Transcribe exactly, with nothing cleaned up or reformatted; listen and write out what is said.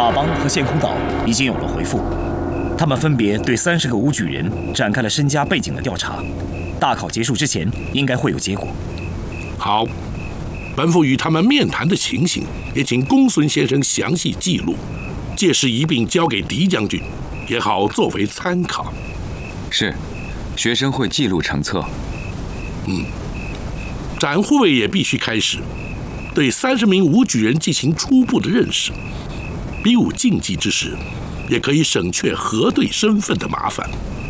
马帮和线空岛已经有了回复，他们分别对三十个武举人展开了身家背景的调查。大考结束之前，应该会有结果。 好，本府与他们面谈的情形，也请公孙先生详细记录，届时一并交给狄将军，也好作为参考。 是，学生会记录成册。 嗯，展护卫也必须开始对三十名武举人进行初步的认识，比武竞技之时，也可以省却核对身份的麻烦。